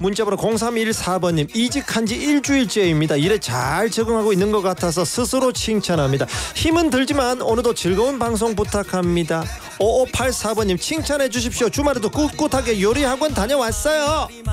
문자번호 0314번님, 이직한 지 일주일째입니다. 일에 잘 적응하고 있는 것 같아서 스스로 칭찬합니다. 힘은 들지만 오늘도 즐거운 방송 부탁합니다. 5584번님, 칭찬해 주십시오. 주말에도 꿋꿋하게 요리학원 다녀왔어요.